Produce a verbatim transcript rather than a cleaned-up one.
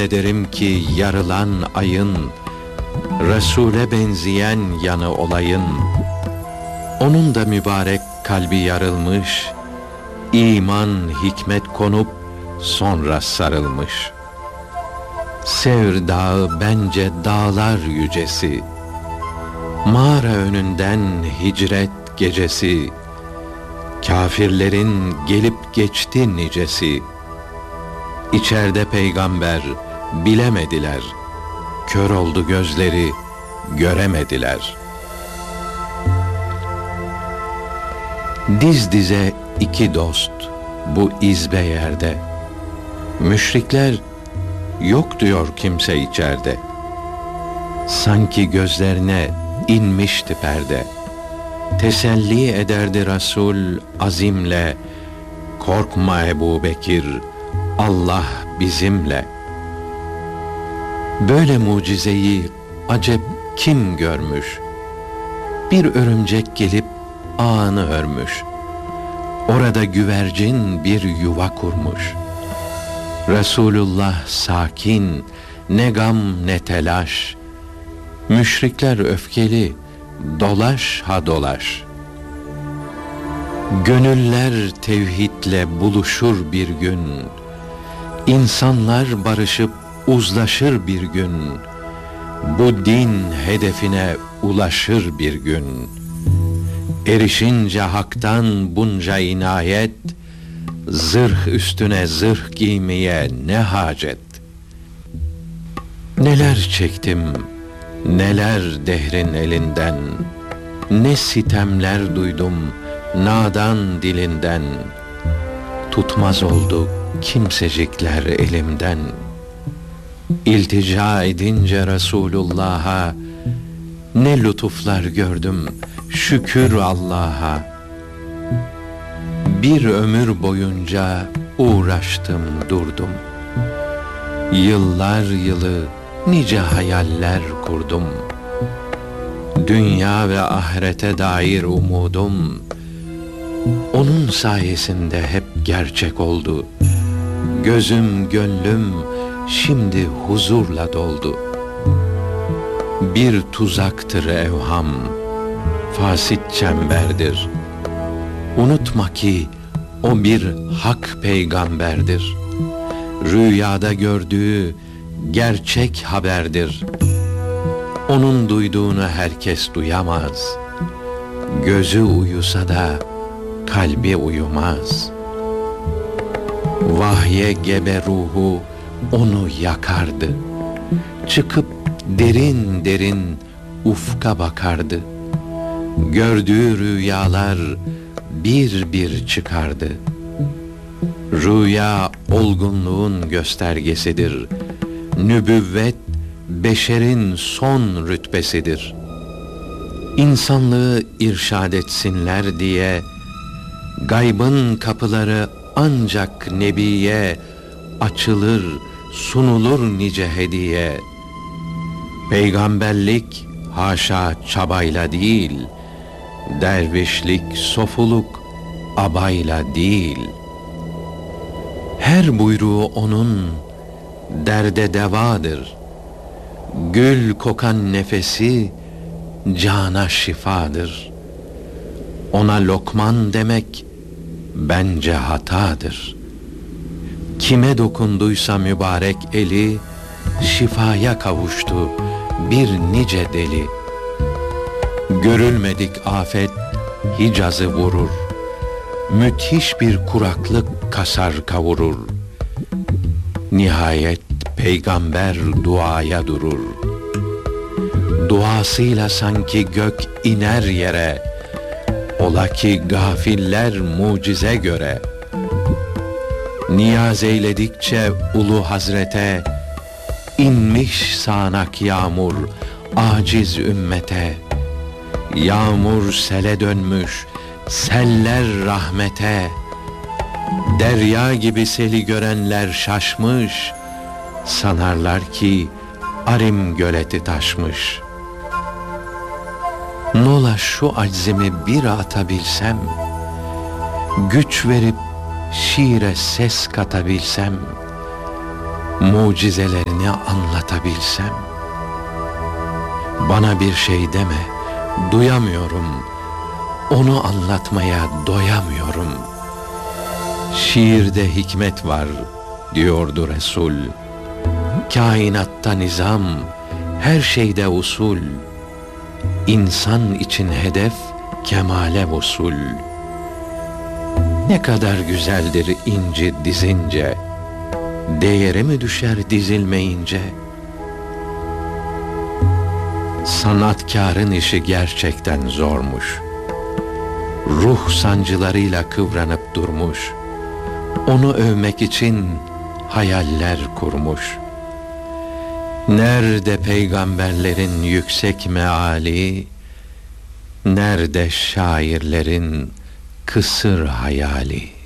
ederim ki yarılan ayın, Resul'e benzeyen yanı olayın. Onun da mübarek kalbi yarılmış, iman hikmet konup sonra sarılmış. Sevr dağı bence dağlar yücesi, mağara önünden hicret gecesi, kâfirlerin gelip geçti nicesi. İçeride peygamber bilemediler, kör oldu gözleri göremediler. Diz dize iki dost bu izbe yerde, müşrikler yok diyor kimse içeride. Sanki gözlerine inmişti perde. Teselli ederdi Resul azimle, korkma Ebu Bekir, Allah bizimle. Böyle mucizeyi acep kim görmüş? Bir örümcek gelip ağını örmüş. Orada güvercin bir yuva kurmuş. Resulullah sakin, ne gam ne telaş. Müşrikler öfkeli, dolaş ha dolaş. Gönüller tevhidle buluşur bir gün. İnsanlar barışıp uzlaşır bir gün. Bu din hedefine ulaşır bir gün. Erişince haktan bunca inayet, zırh üstüne zırh giymeye ne hacet? Neler çektim, neler dehrin elinden, ne sitemler duydum nadan dilinden. Tutmaz oldu kimsecikler elimden. İltica edince Resulullah'a, ne lütuflar gördüm şükür Allah'a. Bir ömür boyunca uğraştım durdum. Yıllar yılı nice hayaller kurdum. Dünya ve ahirete dair umudum, onun sayesinde hep gerçek oldu. Gözüm gönlüm şimdi huzurla doldu. Bir tuzaktır evham, fasit çemberdir. Unutma ki o bir hak peygamberdir. Rüyada gördüğü gerçek haberdir. Onun duyduğunu herkes duyamaz. Gözü uyusa da kalbi uyumaz. Vahye gebe ruhu onu yakardı. Çıkıp derin derin ufka bakardı. Gördüğü rüyalar bir bir çıkardı. Rüya olgunluğun göstergesidir. Nübüvvet beşerin son rütbesidir. İnsanlığı irşad etsinler diye gaybın kapıları ancak Nebiye açılır, sunulur nice hediye. Peygamberlik haşa çabayla değil, dervişlik sofuluk abayla değil. Her buyruğu onun derde devadır. Gül kokan nefesi cana şifadır. Ona Lokman demek bence hatadır. Kime dokunduysa mübarek eli, şifaya kavuştu bir nice deli. Görülmedik afet Hicaz'ı vurur. Müthiş bir kuraklık kasar kavurur. Nihayet peygamber duaya durur. Duasıyla sanki gök iner yere, ola ki gafiller mucize göre. Niyaz eyledikçe ulu hazrete, inmiş sağanak yağmur aciz ümmete. Yağmur sele dönmüş, seller rahmete. Derya gibi seli görenler şaşmış, sanarlar ki Arim göleti taşmış. Nola şu aczimi bir atabilsem, güç verip şiire ses katabilsem, mucizelerini seni anlatabilsem. Bana bir şey deme, duyamıyorum. Onu anlatmaya doyamıyorum. Şiirde hikmet var, diyordu Resul. Kainatta nizam, her şeyde usul. İnsan için hedef, kemale usul. Ne kadar güzeldir inci dizince, değeri mi düşer dizilmeyince? Sanatkarın işi gerçekten zormuş. Ruh sancılarıyla kıvranıp durmuş. Onu övmek için hayaller kurmuş. Nerede peygamberlerin yüksek meali, nerede şairlerin kısır hayali?